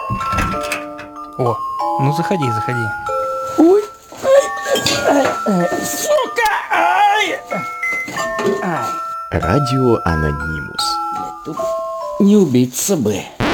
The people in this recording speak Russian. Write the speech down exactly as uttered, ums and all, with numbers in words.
О, ну заходи, заходи. Ой, ай, ай, ай, сука, ай, ай. Радио Анонимус. Тут не убиться бы.